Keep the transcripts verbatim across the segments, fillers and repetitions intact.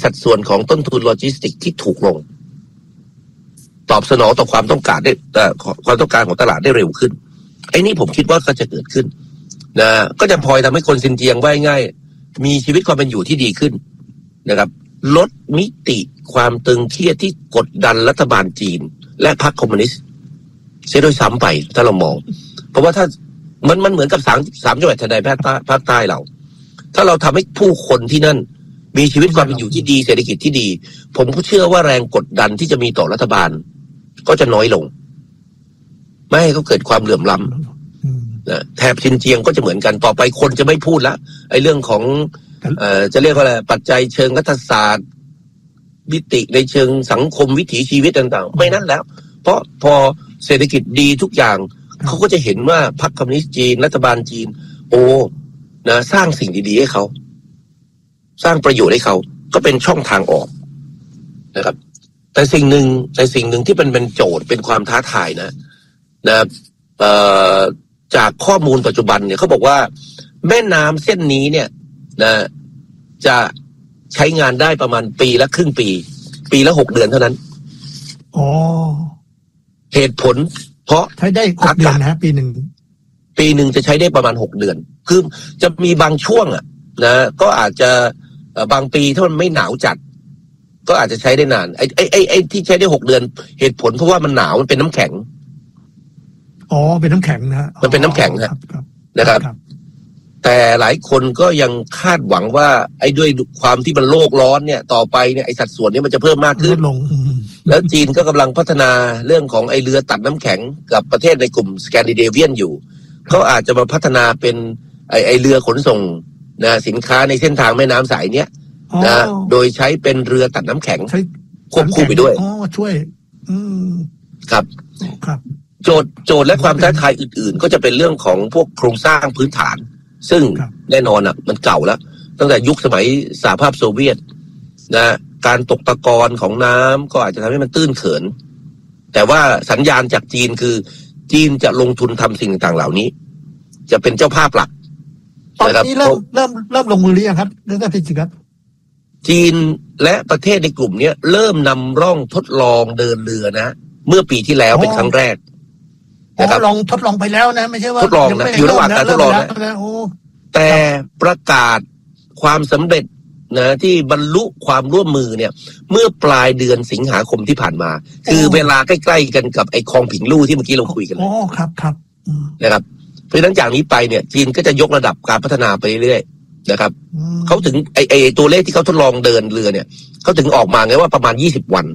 สัดส่วนของต้นทุนโลจิสติกที่ถูกลงตอบสนองต่อความต้องการได้ความต้องการของตลาดได้เร็วขึ้นไอ้นี่ผมคิดว่าก็จะเกิดขึ้นนะก็จะพลอยทำให้คนซินเจียงว่าง่ายมีชีวิตความเป็นอยู่ที่ดีขึ้นนะครับลดมิติความตึงเครียดที่กดดันรัฐบาลจีนและพรรคคอมมิวนิสต์เสียโดยซ้ำไปถ้าเรามองเพราะว่าถ้ามันมันเหมือนกับสามสามจังหวัดชายแดนภาคใต้ภาคใต้เราถ้าเราทำให้ผู้คนที่นั่นมีชีวิตความเป็นอยู่ที่ดีเศรษฐกิจที่ดีผมก็เชื่อว่าแรงกดดันที่จะมีต่อรัฐบาลก็จะน้อยลงไม่ให้เขาเกิดความเหลื่อมล้ำนะแถบซินเจียงก็จะเหมือนกันต่อไปคนจะไม่พูดละไอ้เรื่องของเอ่อจะเรียกว่าอะไรปัจจัยเชิงรัฐศาสตร์มิติในเชิงสังคมวิถีชีวิตต่างๆไม่นั่นแล้วเพราะพอเศรษฐกิจดีทุกอย่างเขาก็จะเห็นว่าพรรคคอมมิวนิสต์จีนรัฐบาลจีนโอ้นะสร้างสิ่งดีๆให้เขาสร้างประโยชน์ให้เขาก็เป็นช่องทางออกนะครับแต่สิ่งหนึ่งแต่สิ่งหนึ่งที่เป็นเป็นโจทย์เป็นความท้าทายนะนะเอ่อจากข้อมูลปัจจุบันเนี่ยเขาบอกว่าแม่น้ำเส้นนี้เนี่ยนะจะใช้งานได้ประมาณปีละครึ่งปีปีละหกเดือนเท่านั้นอ๋อเหตุผลเพราะใช้ได้หกเดือนนะปีหนึ่งปีหนึ่งจะใช้ได้ประมาณหกเดือนคือจะมีบางช่วงอ่ะนะก็อาจจะบางปีถ้ามันไม่หนาวจัดก็อาจจะใช้ได้นานไอ้ไอ้ไอ้ไอ้ที่ใช้ได้หกเดือนเหตุผลเพราะว่ามันหนาวมันเป็นน้ำแข็งอ๋อเป็นน้ำแข็งนะมันเป็นน้ำแข็งนะครับแต่หลายคนก็ยังคาดหวังว่าไอ้ด้วยความที่มันโลกร้อนเนี่ยต่อไปเนี่ยไอ้สัดส่วนนี้มันจะเพิ่มมากขึ้นแล้วจีนก็กำลังพัฒนาเรื่องของไอ้เรือตัดน้ำแข็งกับประเทศในกลุ่มสแกนดิเนเวียนอยู่เขาอาจจะมาพัฒนาเป็นไอ้ไอ้เรือขนส่งนะสินค้าในเส้นทางแม่น้ำสายเนี้ยนะโดยใช้เป็นเรือตัดน้ำแข็งควบคู่ไปด้วยอ๋อช่วยอืมครับครับโจทย์โจทย์และความท้าทายอื่นๆก็จะเป็นเรื่องของพวกโครงสร้างพื้นฐานซึ่งแน่นอนอ่ะมันเก่าแล้วตั้งแต่ยุคสมัยสหภาพโซเวียตนะการตกตะกอนของน้ำก็อาจจะทำให้มันตื้นเขินแต่ว่าสัญญาณจากจีนคือจีนจะลงทุนทำสิ่งต่างๆเหล่านี้จะเป็นเจ้าภาพหลักตอนนี้เริ่มเริ่มเริ่มลงมือหรือยังครับเรื่องการพิจารณาจีนและประเทศในกลุ่มนี้เริ่มนำร่องทดลองเดินเรือนะเมื่อปีที่แล้วเป็นครั้งแรกนะครับลองทดลองไปแล้วนะไม่ใช่ว่าทดลองนะอยู่ระหว่างการทดลองนะแต่ประกาศความสำเร็จนะที่บรรลุความร่วมมือเนี่ยเมื่อปลายเดือนสิงหาคมที่ผ่านมาคือเวลาใกล้ๆกันกับไอ้คลองผิงลู่ที่เมื่อกี้เราคุยกันเลยอ๋อครับครับนะครับเพราะฉะนั้นจากนี้ไปเนี่ยจีนก็จะยกระดับการพัฒนาไปเรื่อยๆนะครับเขาถึงไอ้ไอ้ตัวเลขที่เขาทดลองเดินเรือเนี่ยเขาถึงออกมาไงว่าประมาณยี่สิบวัน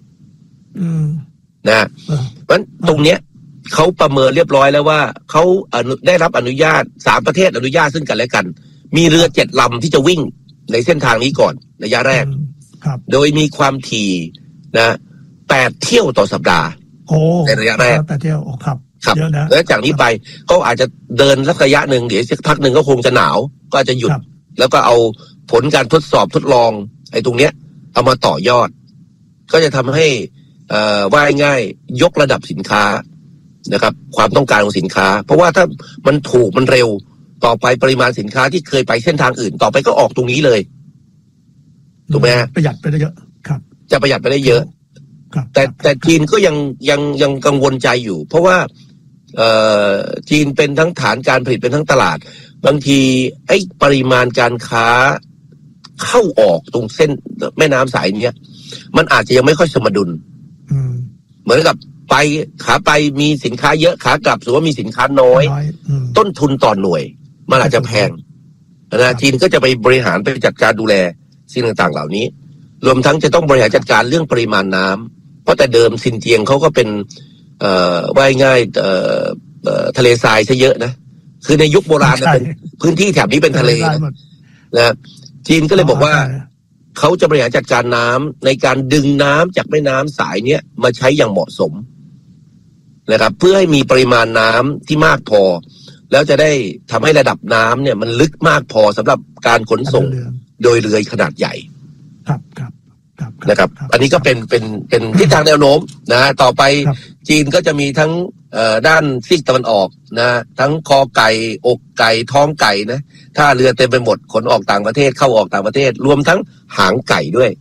นะเพราะฉะนั้นตรงเนี้ยเขาประเมินเรียบร้อยแล้วว่าเขาได้รับอนุญาตสามประเทศอนุญาตซึ่งกันและกันมีเรือเจ็ดลำที่จะวิ่งในเส้นทางนี้ก่อนระยะแรกโดยมีความถี่นะแปดเที่ยวต่อสัปดาห์ในระยะแรกแปดเที่ยวครับครับแล้วจากนี้ไปก็อาจจะเดินสักระยะหนึ่งเดี๋ยวสักพักหนึ่งก็คงจะหนาวก็อาจจะหยุดแล้วก็เอาผลการทดสอบทดลองไอ้ตรงเนี้ยเอามาต่อยอดก็จะทำให้อ่าว่าง่ายยกระดับสินค้านะครับความต้องการของสินค้าเพราะว่าถ้ามันถูกมันเร็วต่อไปปริมาณสินค้าที่เคยไปเส้นทางอื่นต่อไปก็ออกตรงนี้เลยถูกไหมฮะประหยัดไปได้เยอะครับจะประหยัดไปได้เยอะแต่แต่จีนก็ยังยังยังกังวลใจอยู่เพราะว่าเอ่อจีนเป็นทั้งฐานการผลิตเป็นทั้งตลาดบางทีไอ้ปริมาณการค้าเข้าออกตรงเส้นแม่น้ำสายเนี้ยมันอาจจะยังไม่ค่อยสมดุลเหมือนกับไปขาไปมีสินค้าเยอะขากลับสมมติว่ามีสินค้าน้อยต้นทุนต่อหน่วยมันอาจจะแพงนะจีนก็จะไปบริหารไปจัดการดูแลสิ่งต่างๆเหล่านี้รวมทั้งจะต้องบริหารจัดการเรื่องปริมาณน้ำเพราะแต่เดิมซินเจียงเขาก็เป็นเอ่อว่ายง่ายเอ่อเอ่อทะเลทรายซะเยอะนะคือในยุคโบราณเป็นพื้นที่แถบนี้เป็นทะเลนะจีนก็เลยบอกว่าเขาจะบริหารจัดการน้ำในการดึงน้ำจากแม่น้ำสายเนี้ยมาใช้อย่างเหมาะสมนะครับเพื่อให้มีปริมาณน้ำที่มากพอแล้วจะได้ทำให้ระดับน้ำเนี่ยมันลึกมากพอสำหรับการขนส่งโดยเรือขนาดใหญ่ครับครับนะครับอันนี้ก็เป็นเป็นเป็นทิศทางแนวโน้มนะต่อไปจีนก็จะมีทั้งเอ่อด้านซีกตะวันออกนะทั้งคอไก่อกไก่ท้องไก่นะถ้าเรือเต็มไปหมดขนออกต่างประเทศเข้าออกต่างประเทศรวมทั้งหางไก่ด้วย